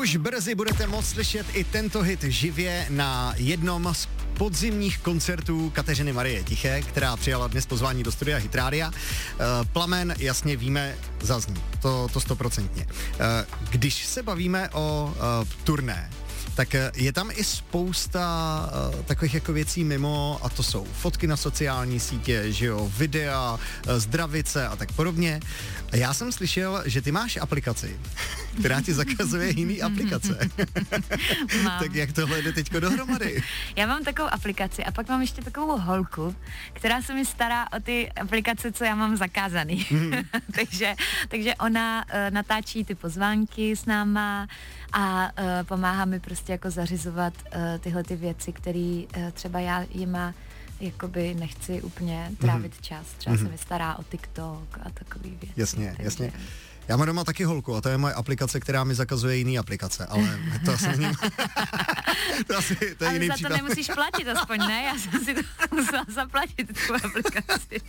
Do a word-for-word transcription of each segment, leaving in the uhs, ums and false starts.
Už brzy budete moct slyšet i tento hit živě na jednom z podzimních koncertů Kateřiny Marie Tiché, která přijala dnes pozvání do studia Hit Rádia. Plamen, jasně víme, zazní. To, to stoprocentně. Když se bavíme o turné, tak je tam i spousta uh, takových jako věcí mimo, a to jsou fotky na sociální sítě, že jo, videa, uh, zdravice a tak podobně. A já jsem slyšel, že ty máš aplikaci, která ti zakazuje jiný aplikace. Tak jak tohle jde teďko dohromady? Já mám takovou aplikaci a pak mám ještě takovou holku, která se mi stará o ty aplikace, co já mám zakázaný. Mm. takže, takže ona uh, natáčí ty pozvánky s náma a uh, pomáhá mi prostě jako zařizovat uh, tyhle ty věci, které uh, třeba já jima jakoby nechci úplně trávit mm. čas. Třeba mm. se mi stará o TikTok a takový věci. Jasně, takže... jasně. Já mám doma taky holku a to je moje aplikace, která mi zakazuje jiný aplikace, ale to asi ním... to asi, to je ale jiný za případ. to nemusíš platit aspoň, ne? Já jsem si to musela zaplatit, tu aplikaci.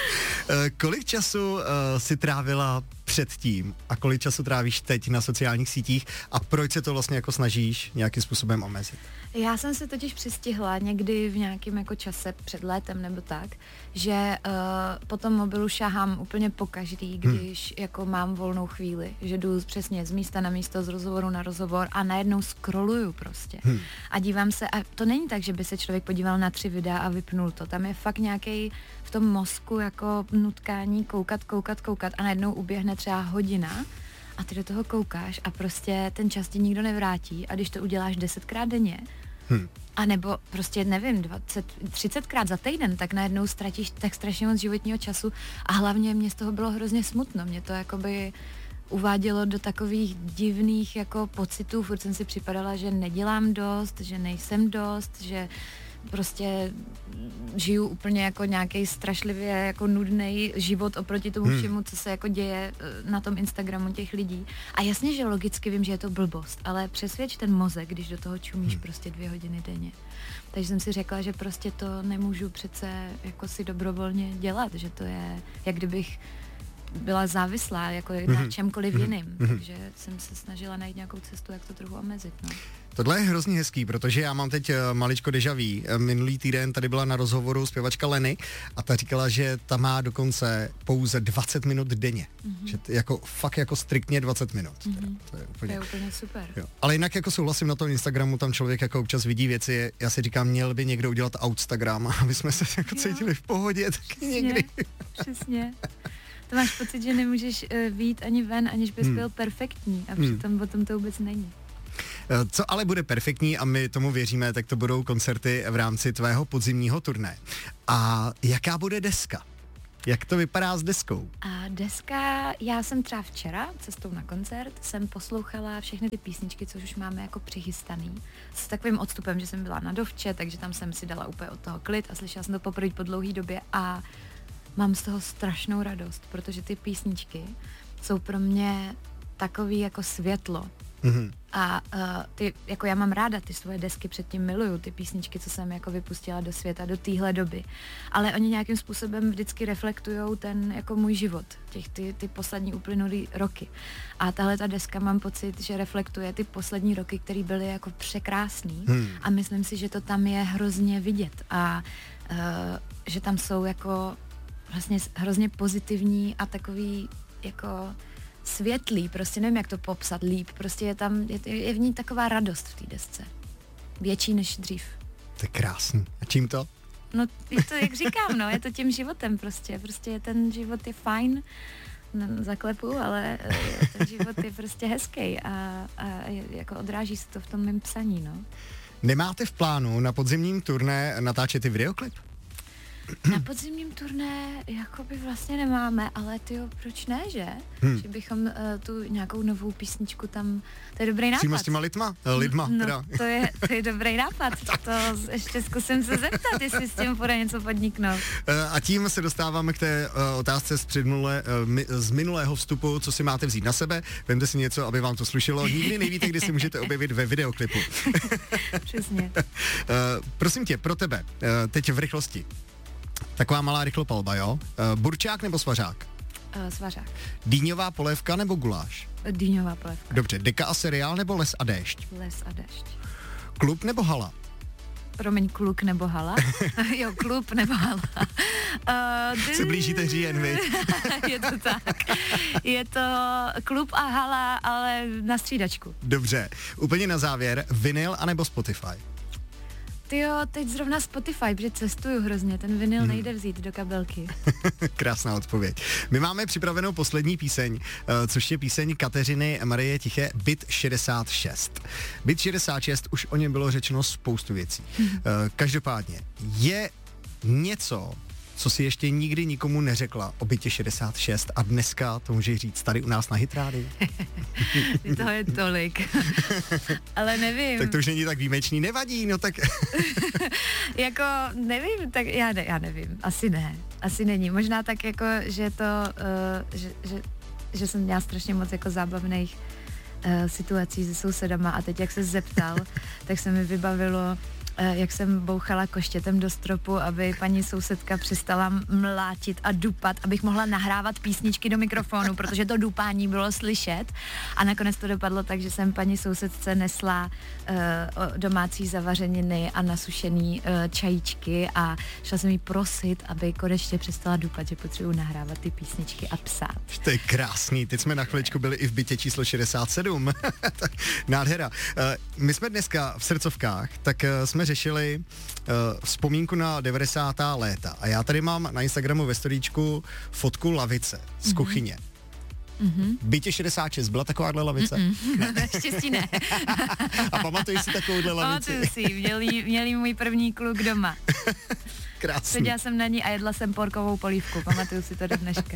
Kolik času uh, si trávila předtím a kolik času trávíš teď na sociálních sítích a proč se to vlastně jako snažíš nějakým způsobem omezit? Já jsem se totiž přistihla někdy v nějakém jako čase před létem nebo tak, že uh, po tom mobilu šahám úplně pokaždý, když hmm. jako mám volnou chvíli, že jdu přesně z místa na místo, z rozhovoru na rozhovor a najednou scrolluju prostě. Hmm. A dívám se, a to není tak, že by se člověk podíval na tři videa a vypnul to. Tam je fakt nějaký v tom mozku jako nutkání koukat, koukat, koukat a najednou uběhne třeba hodina a ty do toho koukáš a prostě ten čas ti nikdo nevrátí a když to uděláš desetkrát denně, hmm. a nebo prostě nevím, dvacet, třicetkrát za týden, tak najednou ztratíš tak strašně moc životního času a hlavně mě z toho bylo hrozně smutno, mě to jakoby uvádělo do takových divných jako pocitů, furt jsem si připadala, že nedělám dost, že nejsem dost, že prostě žiju úplně jako nějaký strašlivě jako nudný život oproti tomu hmm. všemu, co se jako děje na tom Instagramu těch lidí. A jasně, že logicky vím, že je to blbost, ale přesvědč ten mozek, když do toho čumíš hmm. prostě dvě hodiny denně. Takže jsem si řekla, že prostě to nemůžu přece jako si dobrovolně dělat, že to je, jak kdybych byla závislá jako mm-hmm. na čemkoliv mm-hmm. jiným, mm-hmm. takže jsem se snažila najít nějakou cestu, jak to trochu omezit. No. Tohle je hrozně hezký, protože já mám teď maličko déjà vu. Minulý týden tady byla na rozhovoru zpěvačka Leny a ta říkala, že ta má dokonce pouze dvacet minut denně. Mm-hmm. Že t- jako fakt jako striktně dvacet minut. Mm-hmm. To je úplně, to je úplně super. Jo. Ale jinak jako souhlasím na tom Instagramu, tam člověk jako občas vidí věci, já si říkám, měl by někdo udělat Outstagram, aby jsme se jako cítili v pohodě taky přesně, někdy. Přesně. To máš pocit, že nemůžeš uh, vyjít ani ven, aniž bys hmm. byl perfektní a přitom hmm. o tom to vůbec není. Co ale bude perfektní a my tomu věříme, tak to budou koncerty v rámci tvého podzimního turné. A jaká bude deska? Jak to vypadá s deskou? A deska, já jsem třeba včera cestou na koncert, jsem poslouchala všechny ty písničky, což už máme jako přichystaný. S takovým odstupem, že jsem byla na dovče, takže tam jsem si dala úplně od toho klid a slyšela jsem to poprvé po dlouhé době a mám z toho strašnou radost, protože ty písničky jsou pro mě takový jako světlo. Mm-hmm. A uh, ty, jako já mám ráda ty svoje desky, předtím miluju ty písničky, co jsem jako vypustila do světa do téhle doby. Ale oni nějakým způsobem vždycky reflektujou ten jako můj život, těch ty, ty poslední uplynulý roky. A tahle ta deska mám pocit, že reflektuje ty poslední roky, které byly jako překrásný. Hmm. A myslím si, že to tam je hrozně vidět. A uh, že tam jsou jako vlastně hrozně pozitivní a takový jako světlý, prostě nevím, jak to popsat líp, prostě je tam, je, je v ní taková radost v té desce. Větší než dřív. To je krásný. A čím to? No, je to, jak říkám, no, je to tím životem prostě, prostě ten život je fajn, no, zaklepu, ale ten život je prostě hezký a, a jako odráží se to v tom mém psaní, no. Nemáte v plánu na podzimním turné natáčet i videoklip? Na podzimním turné jakoby vlastně nemáme, ale tyjo, proč ne, že? Hmm. Že bychom uh, tu nějakou novou písničku tam, to je dobrý nápad. Přímo s těma lidma? lidma no, teda. To je, to je dobrý nápad, to ještě zkusím se zeptat, jestli s tím půjde něco podniknout. A tím se dostáváme k té uh, otázce z, předminulé, uh, mi, z minulého vstupu, co si máte vzít na sebe, vemte si něco, aby vám to slušelo, nikdy nevíte, kdy si můžete objevit ve videoklipu. Přesně. uh, prosím tě, pro tebe, uh, teď v rychlosti. Taková malá rychlopalba, jo? Uh, burčák nebo svařák? Uh, svařák. Dýňová polévka nebo guláš? Dýňová polévka. Dobře, deka a seriál nebo les a déšť? Les a déšť. Klub nebo hala? Promiň, kluk nebo hala? Jo, klub nebo hala. Uh, Se blížíte říjen, vy? Je to tak. Je to klub a hala, ale na střídačku. Dobře, úplně na závěr, vinyl anebo Spotify? Tyjo, teď zrovna Spotify, protože cestuju hrozně, ten vinyl hmm. nejde vzít do kabelky. Krásná odpověď. My máme připravenou poslední píseň, což je píseň Kateřiny Marie Tiché, Byt šedesát šest. Byt šedesát šest, už o něm bylo řečeno spoustu věcí. Hmm. Každopádně, je něco, co si ještě nikdy nikomu neřekla o bytě šedesát šest a dneska to můžeš říct tady u nás na Hitrádiu? Toho je tolik. Ale nevím. Tak to už není tak výjimečný, nevadí, no tak... Jako, nevím, tak já, ne, já nevím, asi ne, asi není. Možná tak jako, že to, uh, že, že, že jsem měla strašně moc jako zábavných uh, situací se sousedama a teď, jak se zeptal, tak se mi vybavilo, jak jsem bouchala koštětem do stropu, aby paní sousedka přestala mlátit a dupat, abych mohla nahrávat písničky do mikrofonu, protože to dupání bylo slyšet. A nakonec to dopadlo tak, že jsem paní sousedce nesla uh, domácí zavařeniny a nasušený uh, čajíčky a šla jsem jí prosit, aby konečně přestala dupat, že potřebuji nahrávat ty písničky a psát. To je krásný, teď jsme na chviličku byli i v bytě číslo šedesát sedm. Nádhera. Uh, my jsme dneska v srdcovkách, tak uh, jsme řešili uh, vzpomínku na devadesátá léta a já tady mám na Instagramu ve storíčku fotku lavice z mm-hmm. kuchyně. Mm-hmm. V bytě šedesát šest byla takováhle lavice? Ne. Štěstí ne. A pamatuješ si takovouhle lavici? Pamatuju si, měli, měli můj první kluk doma. Krásný. Seděla jsem na ní a jedla jsem porkovou polívku, pamatuju si to do dneška.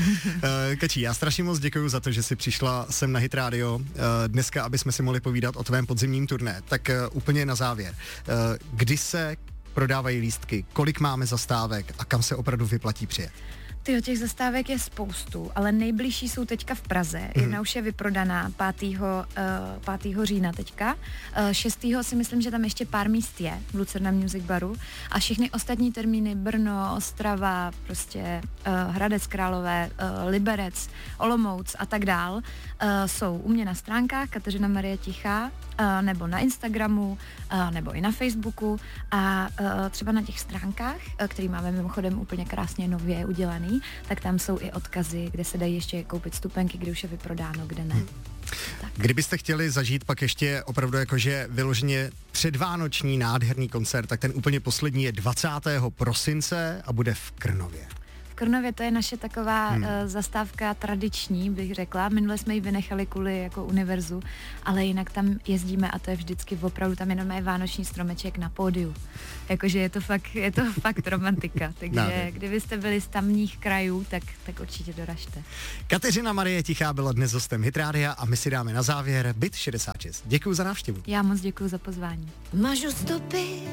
Kačí, já strašně moc děkuju za to, že jsi přišla sem na Hit Radio dneska, aby jsme si mohli povídat o tvém podzimním turné. Tak úplně na závěr. Kdy se prodávají lístky, kolik máme zastávek a kam se opravdu vyplatí přijet? Tyjo, těch zastávek je spoustu, ale nejbližší jsou teďka v Praze. Mm. Jedna už je vyprodaná pátého října teďka. šestého si myslím, že tam ještě pár míst je v Lucerna Music Baru. A všechny ostatní termíny Brno, Ostrava, prostě uh, Hradec Králové, uh, Liberec, Olomouc a tak dál uh, jsou u mě na stránkách Kateřina Marie Tichá, uh, nebo na Instagramu, uh, nebo i na Facebooku. A uh, třeba na těch stránkách, uh, který máme mimochodem úplně krásně nově udělaný, tak tam jsou i odkazy, kde se dají ještě koupit stupenky, kde už je vyprodáno, kde ne. Hmm. Tak. Kdybyste chtěli zažít pak ještě opravdu jakože vyloženě předvánoční nádherný koncert, tak ten úplně poslední je dvacátého prosince a bude v Krnově. V Krnově to je naše taková hmm. uh, zastávka tradiční, bych řekla. Minule jsme ji vynechali kvůli jako univerzu, ale jinak tam jezdíme a to je vždycky opravdu, tam jenom je vánoční stromeček na pódiu. Jakože je to fakt, je to fakt romantika. Takže kdybyste byli z tamních krajů, tak, tak určitě doražte. Kateřina Marie Tichá byla dnes hostem Hit Rádia a my si dáme na závěr Byt šedesát šest. Děkuju za návštěvu. Já moc děkuju za pozvání. Mažu stopy